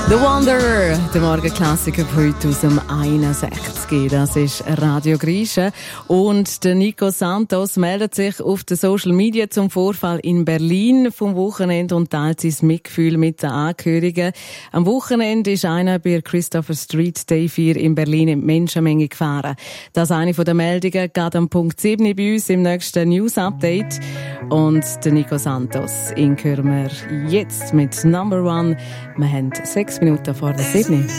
The Wonder, der Morgenklassiker von heute aus dem 61. Das ist Radio Griechen. Und der Nico Santos meldet sich auf den Social Media zum Vorfall in Berlin vom Wochenende und teilt sein Mitgefühl mit den Angehörigen. Am Wochenende ist einer bei Christopher Street Day 4 in Berlin in die Menschenmenge gefahren. Das ist eine der Meldungen, gerade am Punkt 7 bei uns im nächsten News Update. Und der Nico Santos, ihn hören wir jetzt mit Number One. Wir haben 6 Minuten vor der 7.